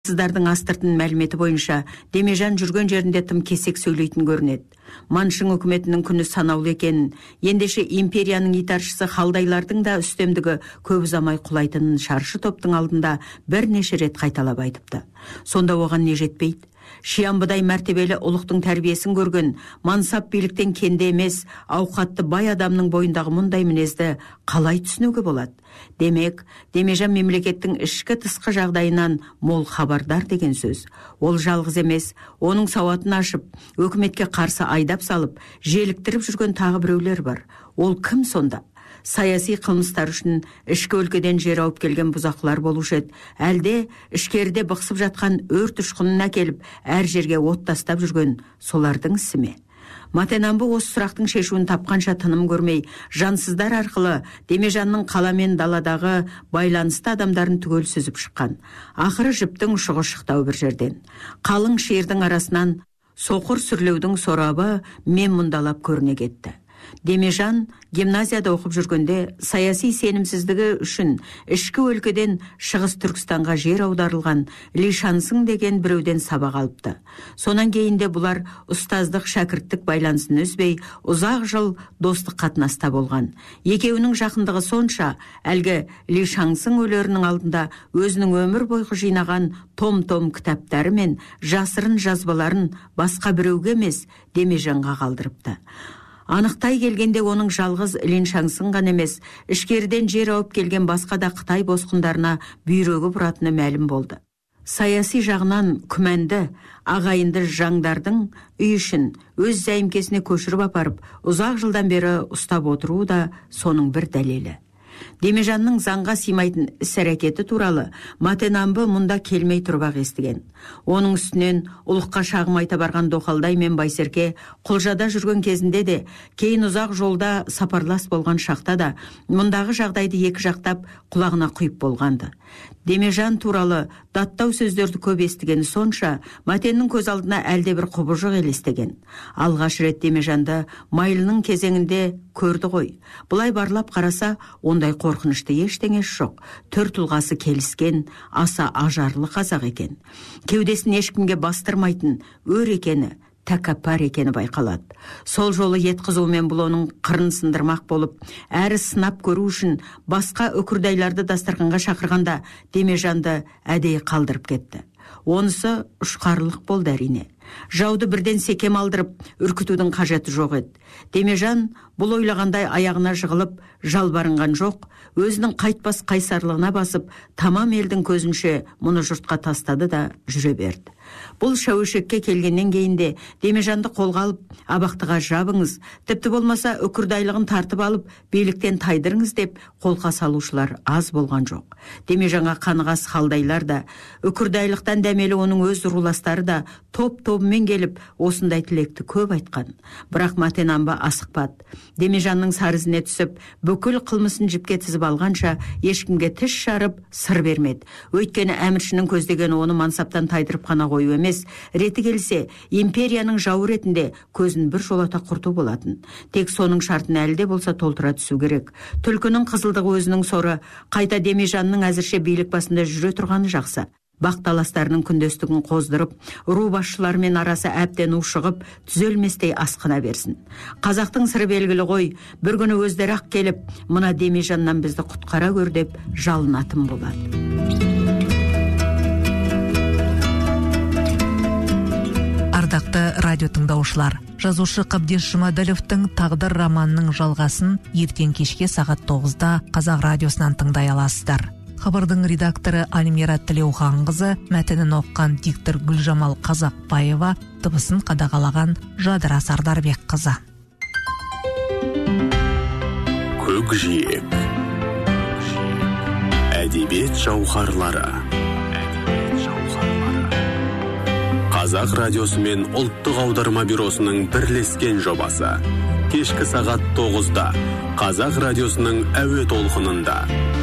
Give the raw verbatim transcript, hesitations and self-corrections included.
Сыздардың астыртын мәліметі бойынша Демежан жүрген жерінде тым кесек сөйлейтін көрінеді. Маншың үкіметінің күні санаулы екенін, ендеше империяның итаршысы халдайлардың да үстемдігі көп ұзамай құлайтынын шаршы топтың алдында бірнеше рет қайталап айтыпты. Сонда оған не жетпейді? Шиямбыдай мәртебелі ұлықтың тәрбиесін көрген, мансап биліктен кенде емес, ауқатты бай адамның бойындағы мұндай мінезді қалай түсінуге болады? Демек, Демежан мемлекеттің ішкі тысқы жағдайынан мол хабардар деген сөз. Ол жалғыз емес, оның сауатын ашып, өкіметке қарсы айдап салып, желіктіріп жүрген тағы біреулер бар. Ол кім сонда? Саяси қылмыстар үшін ішкі өлкеден жер ауып келген бұзақылар болушы еді. Әлде ішкерде бықсып жатқан өрт ұшқынын әкеліп, әр жерге от тастап жүрген солардың ісі ме? Матенамбы осы сұрақтың шешуін тапқанша тыным көрмей, жансыздар арқылы Демежанның қала мен даладағы байланысты адамдарын түгел сүзіп шыққан. Ақыры жіптің ұшығы шықтау бір жерден. Қалың шиырдың арасынан соқыр сүрлеудің сорабы мен мұндалап көріне кетті. Демежан гимназияда оқып жүргенде саяси сенімсіздігі үшін ішкі өлкеден Шығыс Түркістанға жер аударылған Лишансың деген біреуден сабақ алыпты. Сонан кейінде бұлар ұстаздық шәкірттік байланысын үзбей, ұзақ жыл достық қатынаста болған. Екеуінің жақындығы сонша, әлгі Лишансың өлерінің алдында өзінің өмір бойғы жинаған том-том кітаптары мен жасырын жазбаларын басқа біреуге емес Демежанға қалдырыпты. Анықтай келгенде оның жалғыз Лишансың ғана емес, ішкерден жер ауып келген басқа да Қытай босқындарына бүйрегі бұратыны мәлім болды. Саяси жағынан күмәнді, ағайынды жаңдардың үй үшін өз зәйімкесіне көшіріп апарып, ұзақ жылдан бері ұстап отыруы да соның бір дәлелі. Демежанның заңға сыймайтын іс-әрекеті туралы Матенамбы мұнда келмей тұрбақ естіген. Оның үстінен ұлыққа шағым айта барған Доқалдай мен Байсерке Құлжада жүрген кезінде де, кейін ұзақ жолда сапарлас болған шақта да, мұндағы жағдайды екі жақтап құлағына құйып болғанды. Демежан туралы даттау сөздерді көп естігені сонша, Матеннің көз алдына әлде бір құбыжық елестеген. Алғаш рет Демежанды майлының кезеңінде көрді ғой. Бұлай барлап қараса, ондай қорқынышты ештеңесі жоқ. Түр тұлғасы келіскен, аса ажарлы қазақ екен. Кеудесін ешкімге бастырмайтын, өр екені, тәкаппар екені байқалады. Сол жолы ет қызуымен бұл оның қырын сындырмақ болып, әрі сынап көру үшін басқа үкірдайларды дастарханға шақырғанда Демежанды әдейі қалдырып кетті. Онысы ұшқарлық болды әрине. Жауды бірден секем алдырып, үркітудің қажеті жоқ еді. Демежан бұл ойлағандай аяғына жығылып, жалбарынған жоқ, өзінің қайтпас қайсарлығына басып, тамам елдің көзінше мұны жұртқа тастады да жүре берді. Бұл шәуешекке келгеннен кейінде Демежанды қолға алып, абақтыға жабыңыз, тіпті болмаса үкірдайлығын тартып алып, биліктен тайдырыңыз деп қолқа салушылар аз болған жоқ. Демежанға қанығас халдайлар да, үкірдайлықтан дәмелі оның өз руластары да топ-тобымен келіп, осындай тілекті көп айтқан. Бірақ Матенамбы асықпады. Демежанның сарызіне түсіп, бүкіл қылмысын жіпке тізіп алғанша, ешкімге тіс шарып, сыр бермеді. Өйткені әміршінің көздеген оны мансаптан тайдырып қана қою емес, реті келсе, империяның жауы ретінде көзін бір жолата құрту болатын. Тек соның шартын әлде болса толтыра түсу керек. Түлкінің қызылдығы өзінің соры, қайта Демежанның әзірше билік басында жүре тұрғаны жақсы. Бақталастарының күндестігін қоздырып, ру басшыларымен арасы әбден ушығып, түзелместей асқына берсін. Қазақтың сыры белгілі ғой, бір күні өздері ақ келіп, мына Демежаннан бізді құтқара көр деп жалынатын болады. Ардақты радио тыңдаушылар, жазушы Қабдеш Жұмаділовтың Тағдыр романының жалғасын ертең кешке сағат тоғызда Қазақ радиосынан тыңдай аласыздар. Хабардың редакторы Альмира Тілеуханқызы, мәтінін оққан диктор Гүлжамал Қазақбаева, дыбысын қадағалаған Жадыра Сардарбекқызы. Көкжиек. Әдебиет жауһарлары. Қазақ радиосы мен ұлттық аударма бюросының бірлескен жобасы. Кешкі сағат тоғызда Қазақ радиосының әуе толқынында.